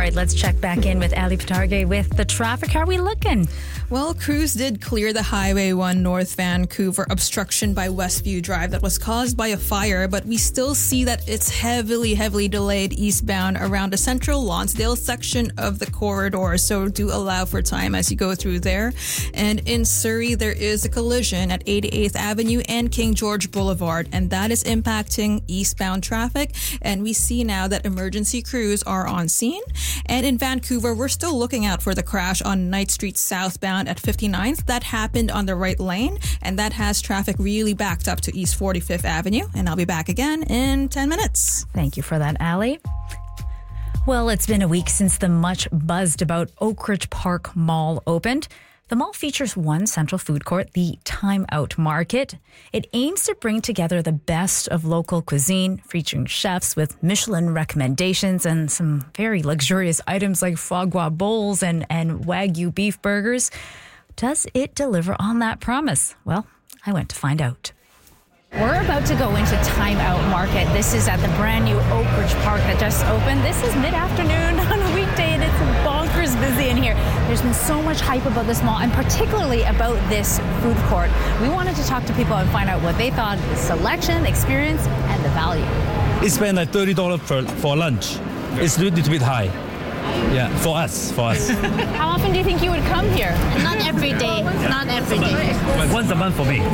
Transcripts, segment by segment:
right, let's check back in with Ali Patarge with the traffic. How are we looking? Well, crews did clear the Highway 1 North Vancouver obstruction by Westview Drive that was caused by a fire, but we still see that it's heavily delayed eastbound around the central Lonsdale section of the corridor, so do allow for time as you go through there. And in Surrey, there is a collision at 88th Avenue and King George Boulevard, and that is impacting eastbound traffic, and we see now that emergency crews are on scene. And in Vancouver, we're still looking out for the crash on Knight Street southbound at 59th. That happened on the right lane, and that has traffic really backed up to East 45th Avenue. And I'll be back again in 10 minutes. Thank you for that, Ali. Well, it's been a week since the much buzzed about Oak Ridge Park Mall opened. The mall features one central food court, the Time Out Market. It aims to bring together the best of local cuisine, featuring chefs with Michelin recommendations and some very luxurious items like foie gras bowls and Wagyu beef burgers. Does it deliver on that promise? Well, I went to find out. We're about to go into Time Out Market. This is at the brand new Oak Ridge Park that just opened. This is mid-afternoon on a weekday and it's bonkers busy in here. There's been so much hype about this mall and particularly about this food court. We wanted to talk to people and find out what they thought, the selection, experience, and the value. It's spent like $30 for lunch. It's a little bit high. Yeah, for us. How often do you think you would come here? Not every day. Not every day. Once a month for me.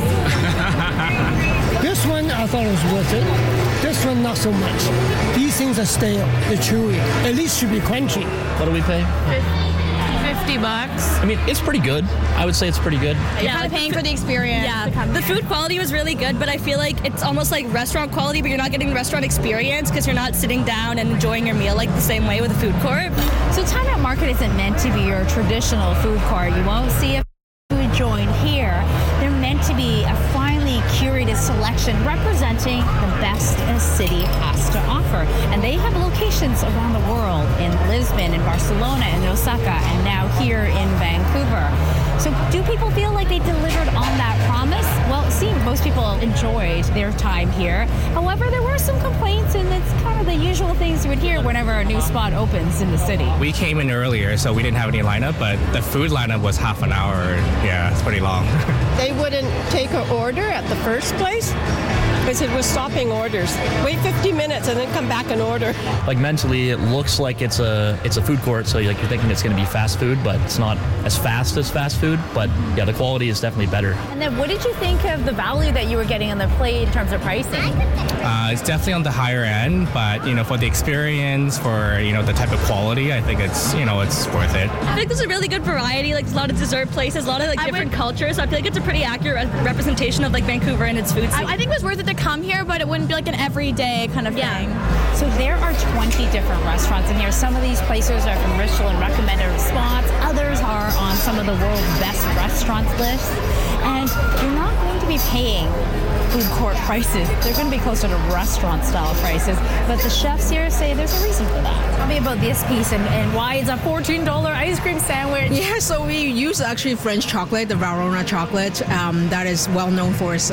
This one, I thought it was worth it. This one, not so much. These things are stale. They're chewy. At least should be crunchy. What do we pay? $50. I mean, it's pretty good. I would say it's pretty good. You're kind of paying for the experience. Yeah, the food quality was really good, but I feel like it's almost like restaurant quality, but you're not getting the restaurant experience because you're not sitting down and enjoying your meal like the same way with a food court. So Time Out Market isn't meant to be your traditional food court. You won't see a food joint here. They're meant to be a finely curated selection representing the best a city has to offer. And they have locations around the world in Lisbon, in Barcelona, in Osaka, and now here in Vancouver. So do people feel like they delivered on that promise? Well, it seems most people enjoyed their time here. However, there were some complaints, and it's kind of the usual things you would hear whenever a new spot opens in the city. We came in earlier, so we didn't have any lineup, but the food lineup was half an hour. Yeah, it's pretty long. They wouldn't take an order at the first place because it was stopping orders. Wait 50 minutes and then come back and order. Like mentally, it looks like it's a food court, so you're thinking it's going to be fast food, but it's not as fast as fast food. But yeah, the quality is definitely better. And then what did you think of the value that you were getting on the plate in terms of pricing? It's definitely on the higher end, but for the experience, for the type of quality, I think it's it's worth it. I think there's a really good variety, like a lot of dessert places, a lot of different cultures. So I feel like it's a pretty accurate representation of like Vancouver and its food scene. I think it was worth it to come here, but it wouldn't be like an everyday kind of thing. So there are 20 different restaurants in here. Some of these places are from Michelin recommended spots. Others are on some of the world's best restaurants lists. And you're not going to be paying food court prices. They're going to be closer to restaurant style prices. But the chefs here say there's a reason for that. Tell me about this piece and why it's a $14 ice cream sandwich. Yeah, so we use actually French chocolate, the Valrhona chocolate, that is well known for its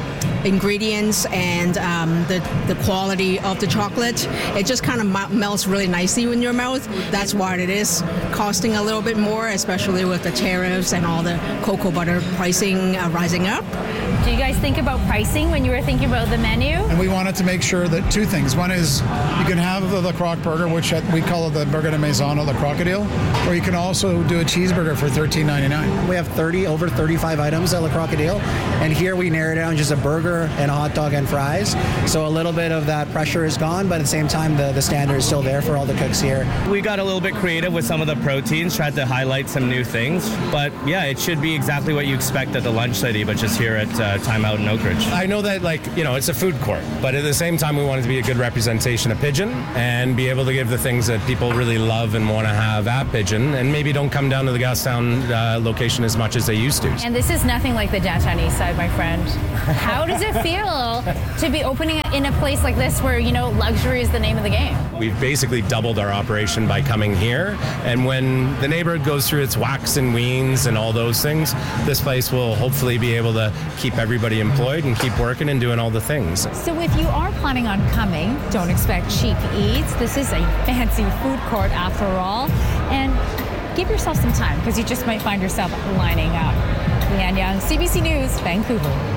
ingredients and the quality of the chocolate. It just kind of melts really nicely in your mouth. That's why it is costing a little bit more, especially with the tariffs and all the cocoa butter pricing rising up. Do you guys think about pricing when you were thinking about the menu? And we wanted to make sure that two things. One is you can have the Croc Burger, which we call it the Burger de Maison or the Crocodile, or you can also do a cheeseburger for $13.99. We have over 35 items at La Crocodile, and here we narrow down just a burger and a hot dog and fries. So a little bit of that pressure is gone, but at the same time, the standard is still there for all the cooks here. We got a little bit creative with some of the proteins, tried to highlight some new things, but yeah, it should be exactly what you expect at the Lunch City, but just here at Time Out in Oak Ridge. I know that it's a food court, but at the same time we want it to be a good representation of Pigeon and be able to give the things that people really love and want to have at Pigeon and maybe don't come down to the Gastown location as much as they used to. And this is nothing like the downtown east side, my friend. How does it feel to be opening in a place like this where, luxury is the name of the game? We've basically doubled our operation by coming here, and when the neighborhood goes through its wax and weans and all those things, this place will hopefully be able to keep everybody employed and keep working and doing all the things. So if you are planning on coming, don't expect cheap eats. This is a fancy food court after all. And give yourself some time because you just might find yourself lining up. Leanne Young, CBC News, Vancouver.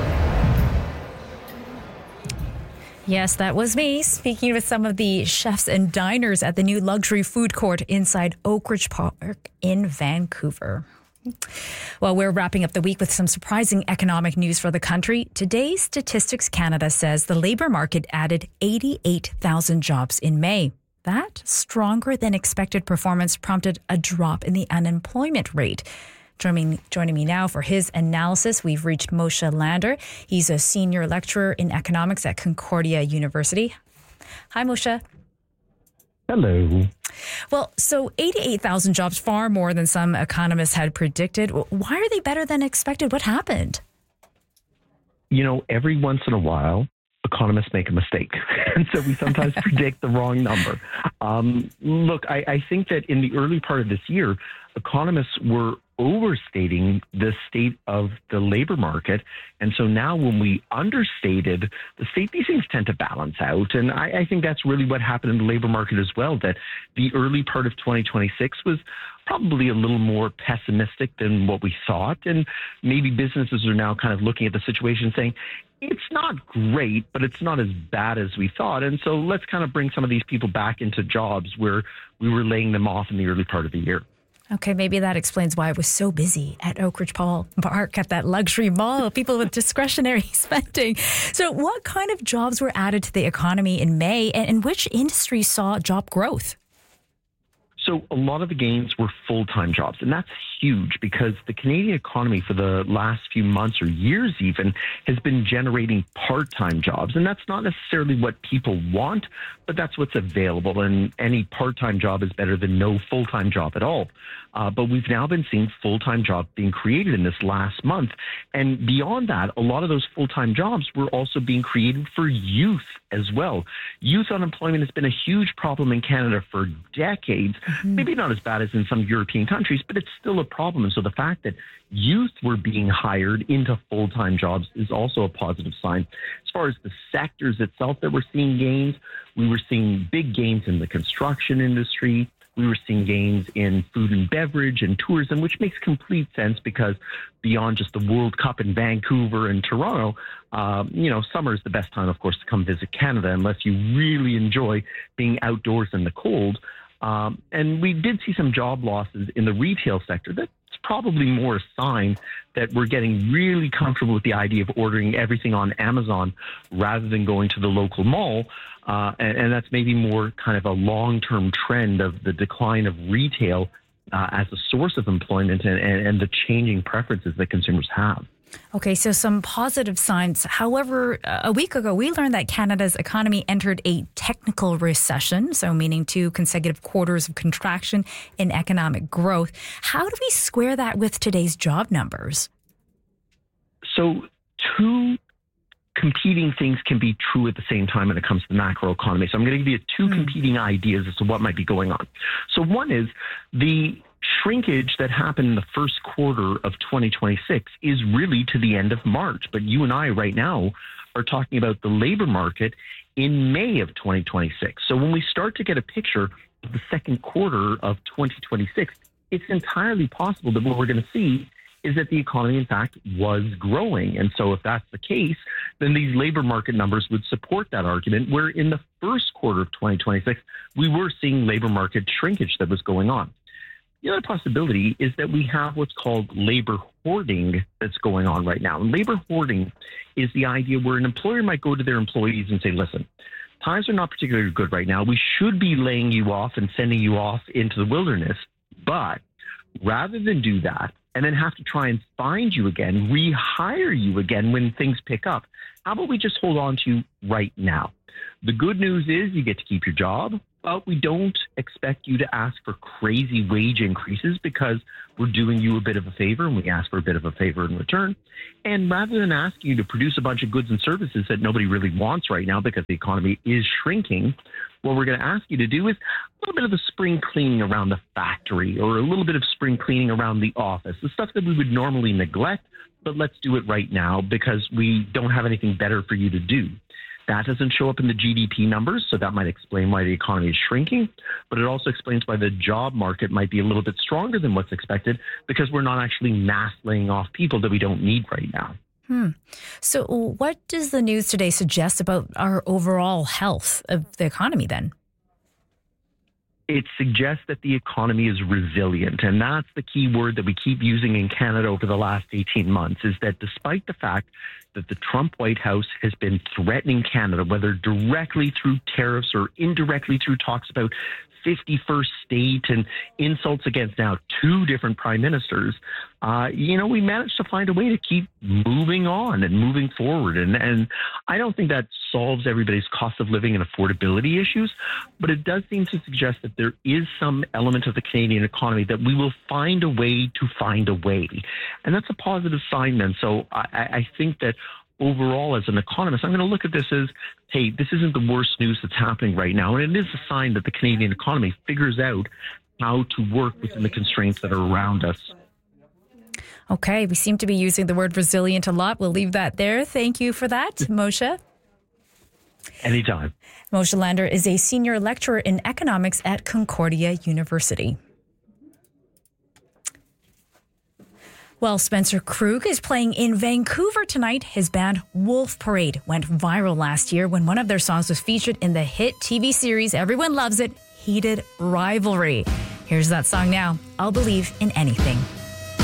Yes, that was me speaking with some of the chefs and diners at the new luxury food court inside Oakridge Park in Vancouver. Well, we're wrapping up the week with some surprising economic news for the country. Today, Statistics Canada says the labour market added 88,000 jobs in May. That stronger than expected performance prompted a drop in the unemployment rate. Joining me now for his analysis, we've reached Moshe Lander. He's a senior lecturer in economics at Concordia University. Hi, Moshe. Hello. Well, so 88,000 jobs, far more than some economists had predicted. Why are they better than expected? What happened? You know, every once in a while, economists make a mistake. And so we sometimes predict the wrong number. Look, I think that in the early part of this year, economists were overstating the state of the labor market. And so now when we understated the state, these things tend to balance out. And I think that's really what happened in the labor market as well, that the early part of 2026 was probably a little more pessimistic than what we thought. And maybe businesses are now kind of looking at the situation saying, it's not great, but it's not as bad as we thought. And so let's kind of bring some of these people back into jobs where we were laying them off in the early part of the year. Okay, maybe that explains why it was so busy at Oakridge Park at that luxury mall, people with discretionary spending. So what kind of jobs were added to the economy in May, and which industries saw job growth? So a lot of the gains were full-time jobs, and that's huge because the Canadian economy for the last few months or years even has been generating part-time jobs. And that's not necessarily what people want, but that's what's available. And any part-time job is better than no full-time job at all. But we've now been seeing full-time jobs being created in this last month. And beyond that, a lot of those full-time jobs were also being created for youth as well. Youth unemployment has been a huge problem in Canada for decades. Maybe not as bad as in some European countries, but it's still a problem. And so the fact that youth were being hired into full-time jobs is also a positive sign. As far as the sectors itself that we're seeing gains, we were seeing big gains in the construction industry. We were seeing gains in food and beverage and tourism, which makes complete sense because beyond just the World Cup in Vancouver and Toronto, summer is the best time, of course, to come visit Canada unless you really enjoy being outdoors in the cold. And we did see some job losses in the retail sector. That's probably more a sign that we're getting really comfortable with the idea of ordering everything on Amazon rather than going to the local mall. And that's maybe more kind of a long-term trend of the decline of retail as a source of employment and the changing preferences that consumers have. Okay, so some positive signs. However, a week ago, we learned that Canada's economy entered a technical recession, so meaning 2 consecutive quarters of contraction in economic growth. How do we square that with today's job numbers? So 2 competing things can be true at the same time when it comes to the macroeconomy. So I'm going to give you 2 competing ideas as to what might be going on. So one is the shrinkage that happened in the first quarter of 2026 is really to the end of March. But you and I right now are talking about the labor market in May of 2026. So when we start to get a picture of the second quarter of 2026, it's entirely possible that what we're going to see is that the economy, in fact, was growing. And so if that's the case, then these labor market numbers would support that argument, where in the first quarter of 2026, we were seeing labor market shrinkage that was going on. The other possibility is that we have what's called labor hoarding that's going on right now. And labor hoarding is the idea where an employer might go to their employees and say, listen, times are not particularly good right now. We should be laying you off and sending you off into the wilderness. But rather than do that and then have to try and find you again, rehire you again when things pick up, how about we just hold on to you right now? The good news is you get to keep your job, but we don't expect you to ask for crazy wage increases because we're doing you a bit of a favor and we ask for a bit of a favor in return. And rather than asking you to produce a bunch of goods and services that nobody really wants right now because the economy is shrinking, what we're going to ask you to do is a little bit of the spring cleaning around the factory or a little bit of spring cleaning around the office, the stuff that we would normally neglect, but let's do it right now because we don't have anything better for you to do. That doesn't show up in the GDP numbers, so that might explain why the economy is shrinking, but it also explains why the job market might be a little bit stronger than what's expected because we're not actually mass laying off people that we don't need right now. So what does the news today suggest about our overall health of the economy then? It suggests that the economy is resilient. And that's the key word that we keep using in Canada over the last 18 months, is that despite the fact that the Trump White House has been threatening Canada, whether directly through tariffs or indirectly through talks about 51st state and insults against now 2 different prime ministers, we managed to find a way to keep moving on and moving forward. And I don't think that solves everybody's cost of living and affordability issues, but it does seem to suggest that there is some element of the Canadian economy that we will find a way to find a way. And that's a positive sign then. So I think that overall, as an economist, I'm going to look at this as, hey, this isn't the worst news that's happening right now. And it is a sign that the Canadian economy figures out how to work within the constraints that are around us. Okay, we seem to be using the word resilient a lot. We'll leave that there. Thank you for that, Moshe. Anytime. Moshe Lander is a senior lecturer in economics at Concordia University. Well, Spencer Krug is playing in Vancouver tonight. His band Wolf Parade went viral last year when one of their songs was featured in the hit TV series Everyone Loves It, Heated Rivalry. Here's that song now, I'll Believe in Anything.